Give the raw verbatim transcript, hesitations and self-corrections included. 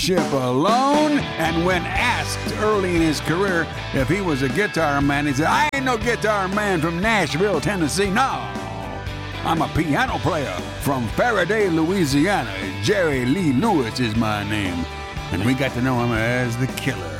alone, and when asked early in his career if he was a guitar man, he said, I ain't no guitar man from Nashville, Tennessee, no. I'm a piano player from Faraday, Louisiana. Jerry Lee Lewis is my name. And we got to know him as the Killer.